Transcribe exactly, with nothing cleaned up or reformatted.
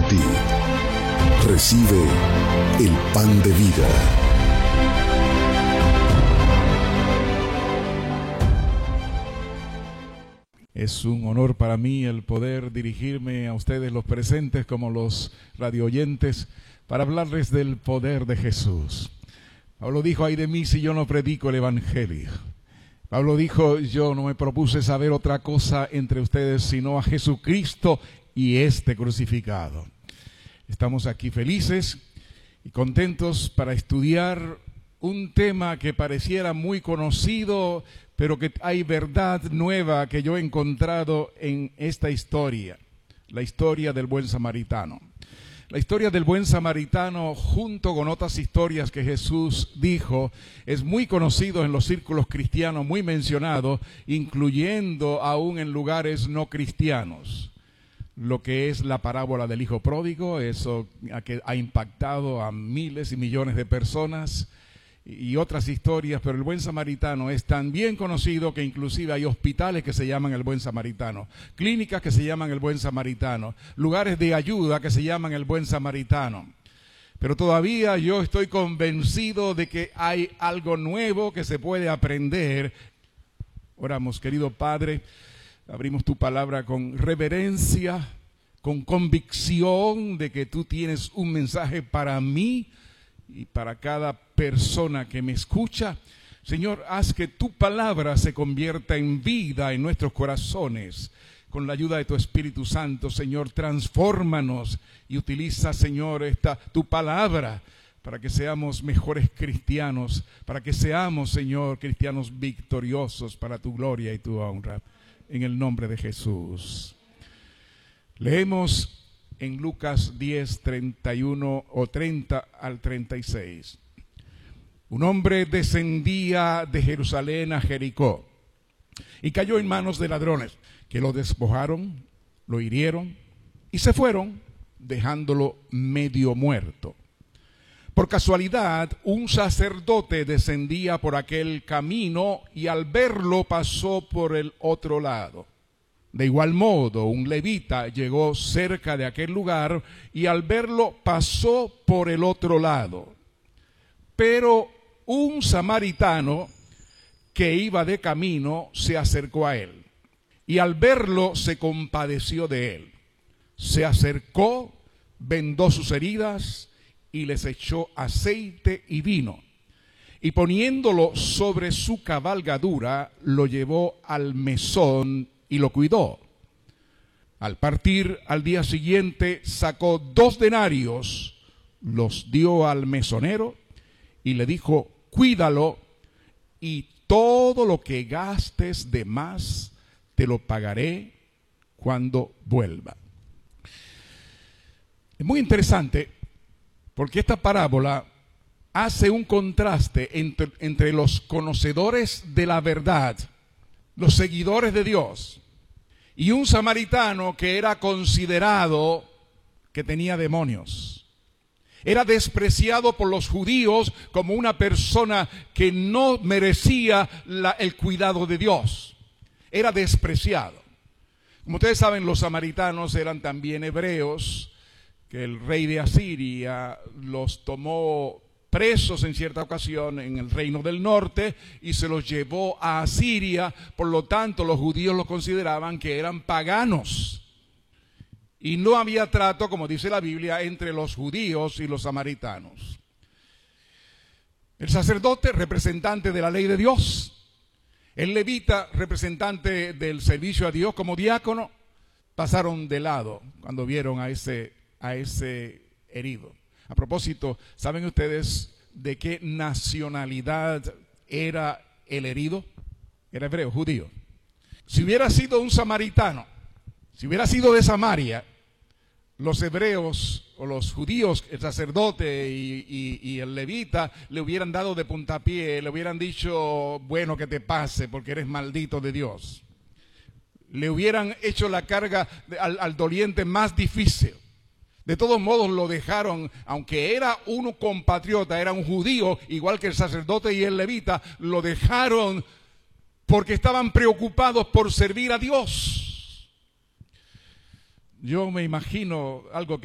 ti. Recibe el pan de vida. Es un honor para mí el poder dirigirme a ustedes, los presentes como los radioyentes, para hablarles del poder de Jesús. Pablo dijo, ay de mí si yo no predico el Evangelio. Pablo dijo, yo no me propuse saber otra cosa entre ustedes sino a Jesucristo y este crucificado. Estamos aquí felices y contentos para estudiar un tema que pareciera muy conocido, pero que hay verdad nueva que yo he encontrado en esta historia, la historia del buen samaritano. La historia del buen samaritano, junto con otras historias que Jesús dijo, es muy conocido en los círculos cristianos, muy mencionado, incluyendo aún en lugares no cristianos. Lo que es la parábola del hijo pródigo, eso que ha impactado a miles y millones de personas, y otras historias, pero el buen samaritano es tan bien conocido que inclusive hay hospitales que se llaman el buen samaritano, clínicas que se llaman el buen samaritano, lugares de ayuda que se llaman el buen samaritano. Pero todavía yo estoy convencido de que hay algo nuevo que se puede aprender. Oramos, querido Padre, abrimos tu palabra con reverencia, con convicción de que tú tienes un mensaje para mí y para cada persona que me escucha. Señor, haz que tu palabra se convierta en vida en nuestros corazones. Con la ayuda de tu Espíritu Santo, Señor, transfórmanos y utiliza, Señor, esta tu palabra para que seamos mejores cristianos, para que seamos, Señor, cristianos victoriosos para tu gloria y tu honra. En el nombre de Jesús. Leemos en Lucas diez, treinta y uno o treinta al treinta y seis. Un hombre descendía de Jerusalén a Jericó y cayó en manos de ladrones que lo despojaron, lo hirieron y se fueron dejándolo medio muerto. Por casualidad, un sacerdote descendía por aquel camino y al verlo pasó por el otro lado. De igual modo, un levita llegó cerca de aquel lugar y al verlo pasó por el otro lado. Pero un samaritano que iba de camino se acercó a él y al verlo se compadeció de él. Se acercó, vendó sus heridas y les echó aceite y vino. Y poniéndolo sobre su cabalgadura, lo llevó al mesón y lo cuidó. Al partir al día siguiente sacó dos denarios, los dio al mesonero y le dijo, cuídalo y todo lo que gastes de más te lo pagaré cuando vuelva. Es muy interesante porque esta parábola hace un contraste entre, entre los conocedores de la verdad, los seguidores de Dios, y un samaritano que era considerado que tenía demonios. Era despreciado por los judíos como una persona que no merecía la, el cuidado de Dios. Era despreciado. Como ustedes saben, los samaritanos eran también hebreos, que el rey de Asiria los tomó presos en cierta ocasión en el reino del norte y se los llevó a Asiria. Por lo tanto, los judíos los consideraban que eran paganos. Y no había trato, como dice la Biblia, entre los judíos y los samaritanos. El sacerdote, representante de la ley de Dios. El levita, representante del servicio a Dios como diácono, pasaron de lado cuando vieron a ese, a ese herido. A propósito, ¿saben ustedes de qué nacionalidad era el herido? Era hebreo, judío. Si hubiera sido un samaritano, si hubiera sido de Samaria, los hebreos o los judíos, el sacerdote y, y, y el levita, le hubieran dado de puntapié, le hubieran dicho, bueno, que te pase porque eres maldito de Dios. Le hubieran hecho la carga al, al doliente más difícil. De todos modos lo dejaron, aunque era un compatriota, era un judío, igual que el sacerdote y el levita, lo dejaron porque estaban preocupados por servir a Dios. Yo me imagino algo que